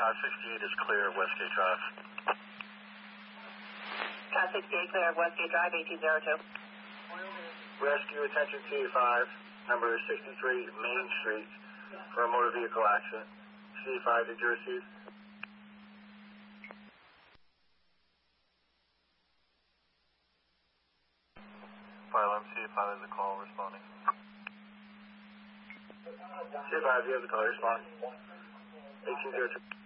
68 is clear, Westgate Drive. Cat 68 clear, Westgate Drive, 1802. Rescue attention C5, number 63 Main Street for a motor vehicle accident. C5, did you receive? Fire alarm C5 has a call responding. C5, you have the call responding. 1802.